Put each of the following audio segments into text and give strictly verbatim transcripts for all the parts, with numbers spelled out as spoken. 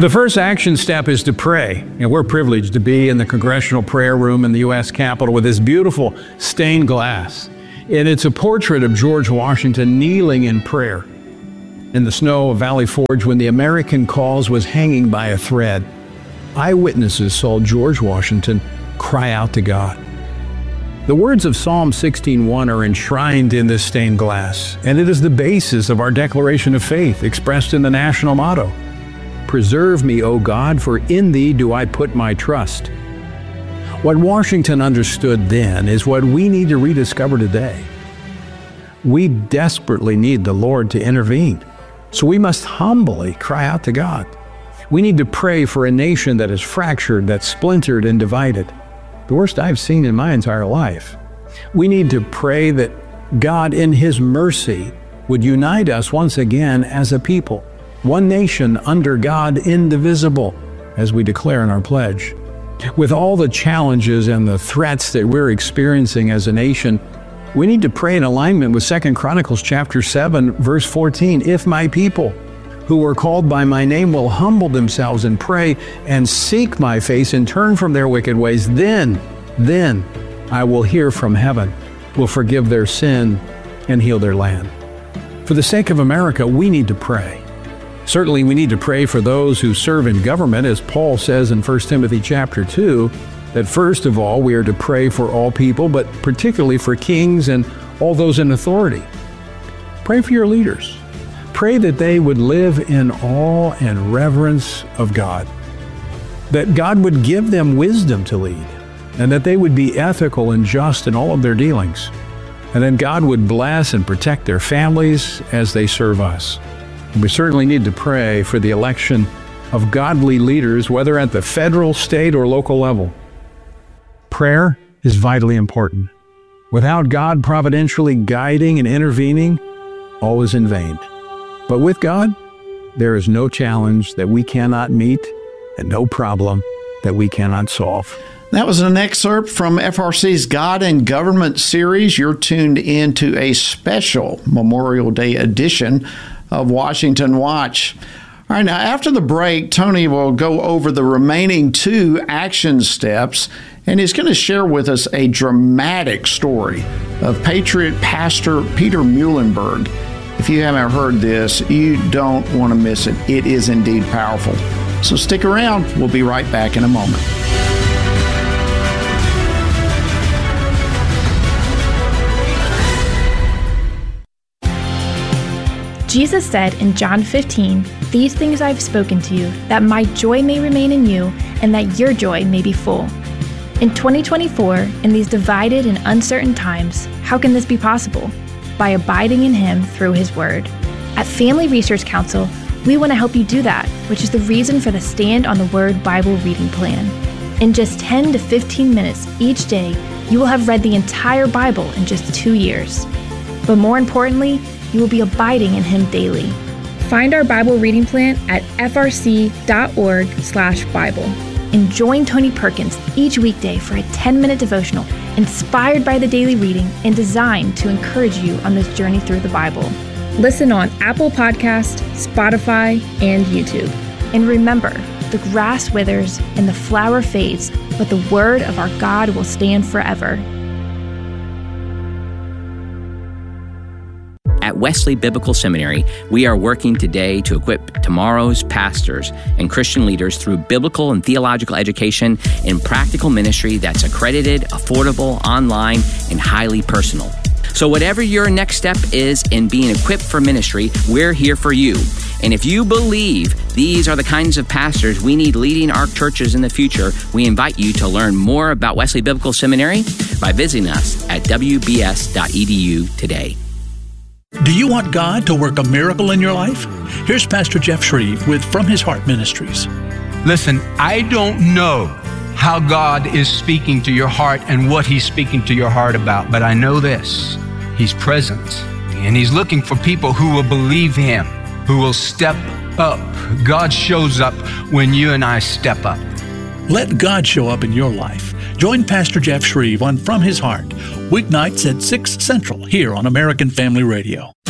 The first action step is to pray. And we're privileged to be in the Congressional Prayer Room in the U S Capitol with this beautiful stained glass. And it's a portrait of George Washington kneeling in prayer in the snow of Valley Forge when the American cause was hanging by a thread. Eyewitnesses saw George Washington cry out to God. The words of Psalm sixteen one are enshrined in this stained glass, and it is the basis of our declaration of faith expressed in the national motto. Preserve me, O God, for in thee do I put my trust. What Washington understood then is what we need to rediscover today. We desperately need the Lord to intervene, so we must humbly cry out to God. We need to pray for a nation that is fractured, that's splintered and divided. The worst I've seen in my entire life. We need to pray that God, in His mercy, would unite us once again as a people, one nation under God, indivisible, as we declare in our pledge. With all the challenges and the threats that we're experiencing as a nation, we need to pray in alignment with Second Chronicles chapter seven, verse fourteen. If my people, who are called by my name, will humble themselves and pray and seek my face and turn from their wicked ways, then, then I will hear from heaven, will forgive their sin and heal their land. For the sake of America, we need to pray. Certainly we need to pray for those who serve in government, as Paul says in First Timothy chapter two, that first of all we are to pray for all people, but particularly for kings and all those in authority. Pray for your leaders. Pray that they would live in awe and reverence of God, that God would give them wisdom to lead, and that they would be ethical and just in all of their dealings, and then God would bless and protect their families as they serve us. And we certainly need to pray for the election of godly leaders, whether at the federal, state, or local level. Prayer is vitally important. Without God providentially guiding and intervening, all is in vain. But with God, there is no challenge that we cannot meet and no problem that we cannot solve. That was an excerpt from F R C's God and Government series. You're tuned into a special Memorial Day edition of Washington Watch. All right, now after the break, Tony will go over the remaining two action steps, and he's going to share with us a dramatic story of Patriot Pastor Peter Muhlenberg. If you haven't heard this, you don't want to miss it. It is indeed powerful. So stick around. We'll be right back in a moment. Jesus said in John fifteen, "These things I've spoken to you, that my joy may remain in you, and that your joy may be full." In twenty twenty-four, in these divided and uncertain times, how can this be possible? By abiding in Him through His Word. At Family Research Council, we want to help you do that, which is the reason for the Stand on the Word Bible reading plan. In just ten to fifteen minutes each day, you will have read the entire Bible in just two years. But more importantly, you will be abiding in Him daily. Find our Bible reading plan at f r c dot org slash Bible. And join Tony Perkins each weekday for a ten-minute devotional inspired by the daily reading and designed to encourage you on this journey through the Bible. Listen on Apple Podcast, Spotify, and YouTube. And remember, the grass withers and the flower fades, but the word of our God will stand forever. At Wesley Biblical Seminary, we are working today to equip tomorrow's pastors and Christian leaders through biblical and theological education and practical ministry that's accredited, affordable, online, and highly personal. So whatever your next step is in being equipped for ministry, we're here for you. And if you believe these are the kinds of pastors we need leading our churches in the future, we invite you to learn more about Wesley Biblical Seminary by visiting us at w b s dot e d u today. Do you want God to work a miracle in your life? Here's Pastor Jeff Shreve with From His Heart Ministries. Listen, I don't know how God is speaking to your heart and what He's speaking to your heart about, but I know this. He's present, and He's looking for people who will believe Him, who will step up. God shows up when you and I step up. Let God show up in your life. Join Pastor Jeff Shreve on From His Heart, weeknights at six Central here on American Family Radio.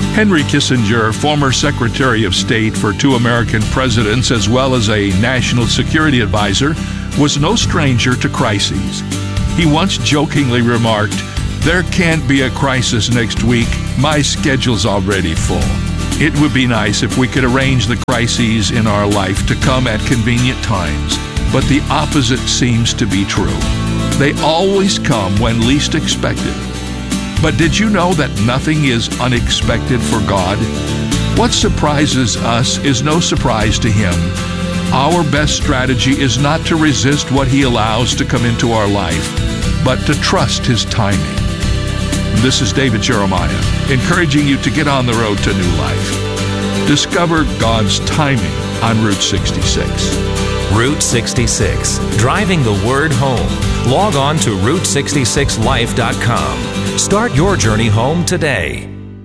Henry Kissinger, former Secretary of State for two American presidents as well as a national security advisor, was no stranger to crises. He once jokingly remarked, "There can't be a crisis next week. My schedule's already full." It would be nice if we could arrange the crises in our life to come at convenient times, but the opposite seems to be true. They always come when least expected. But did you know that nothing is unexpected for God? What surprises us is no surprise to Him. Our best strategy is not to resist what He allows to come into our life, but to trust His timing. This is David Jeremiah, encouraging you to get on the road to new life. Discover God's timing on Route sixty-six. Route sixty-six, driving the word home. Log on to route sixty-six life dot com. Start your journey home today.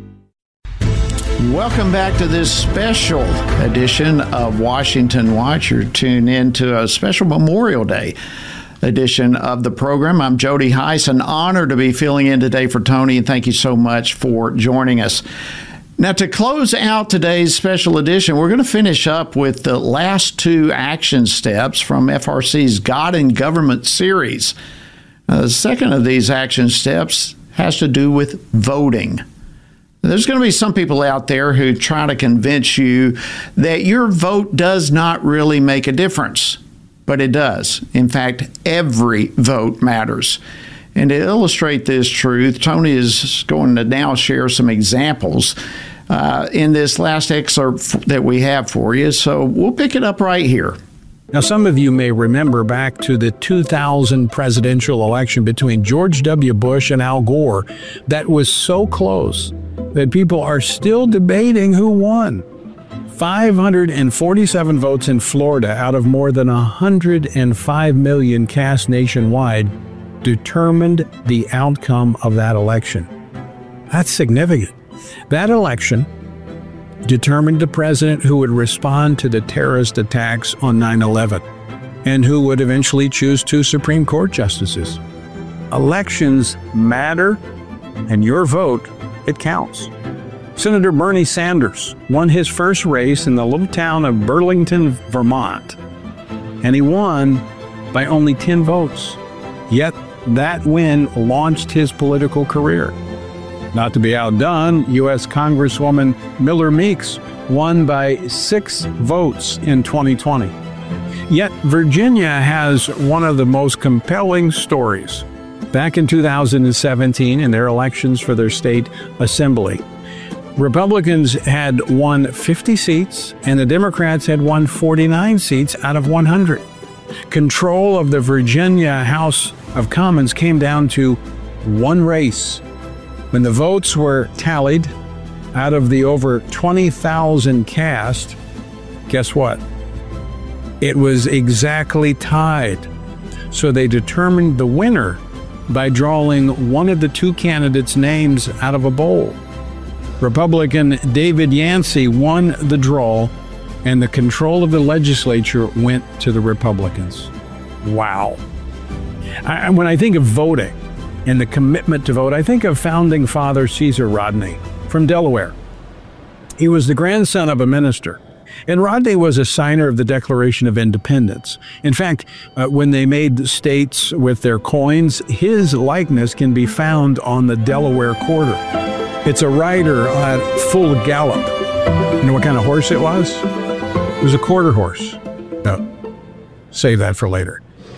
Welcome back to this special edition of Washington Watch. You're tuned in to a special Memorial Day edition of the program. I'm Jody Heiss, an honor to be filling in today for Tony, and thank you so much for joining us. Now, to close out today's special edition, we're going to finish up with the last two action steps from F R C's God and Government series. Uh, the second of these action steps has to do with voting. There's going to be some people out there who try to convince you that your vote does not really make a difference, but it does. In fact, every vote matters. And to illustrate this truth, Tony is going to now share some examples uh, in this last excerpt that we have for you. So we'll pick it up right here. Now, some of you may remember back to the two thousand presidential election between George W. Bush and Al Gore that was so close that people are still debating who won. five hundred forty-seven votes in Florida out of more than one hundred five million cast nationwide determined the outcome of that election. That's significant. That election determined the president who would respond to the terrorist attacks on nine eleven and who would eventually choose two Supreme Court justices. Elections matter, and your vote, it counts. Senator Bernie Sanders won his first race in the little town of Burlington, Vermont, and he won by only ten votes. Yet that win launched his political career. Not to be outdone, U S Congresswoman Miller Meeks won by six votes in twenty twenty. Yet Virginia has one of the most compelling stories. Back in two thousand seventeen, in their elections for their state assembly, Republicans had won fifty seats and the Democrats had won forty-nine seats out of one hundred. Control of the Virginia House of Commons came down to one race. When the votes were tallied out of the over twenty thousand cast, guess what? It was exactly tied. So they determined the winner by drawing one of the two candidates' names out of a bowl. Republican David Yancey won the draw, and the control of the legislature went to the Republicans. Wow. I, when I think of voting and the commitment to vote, I think of founding father Caesar Rodney from Delaware. He was the grandson of a minister, and Rodney was a signer of the Declaration of Independence. In fact, uh, when they made the states with their coins, his likeness can be found on the Delaware quarter. It's a rider at full gallop. You know what kind of horse it was? It was a quarter horse. No, save that for later.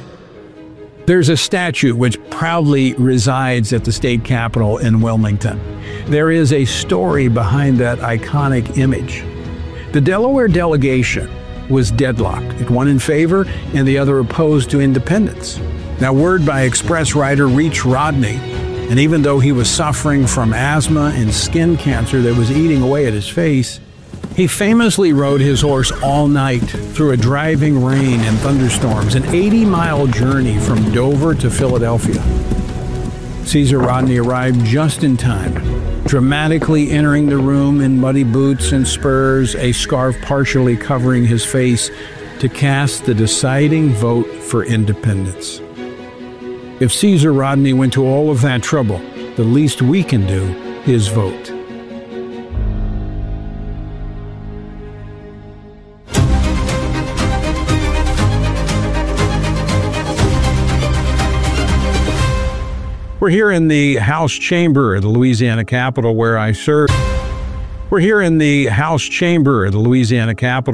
There's a statue which proudly resides at the state capitol in Wilmington. There is a story behind that iconic image. The Delaware delegation was deadlocked, one in favor and the other opposed to independence. Now, word by express rider reached Rodney, and even though he was suffering from asthma and skin cancer that was eating away at his face, he famously rode his horse all night through a driving rain and thunderstorms, an eighty-mile journey from Dover to Philadelphia. Caesar Rodney arrived just in time, dramatically entering the room in muddy boots and spurs, a scarf partially covering his face, to cast the deciding vote for independence. If Caesar Rodney went to all of that trouble, the least we can do is vote. We're here in the House chamber of the Louisiana Capitol where I serve. We're here in the House chamber of the Louisiana Capitol.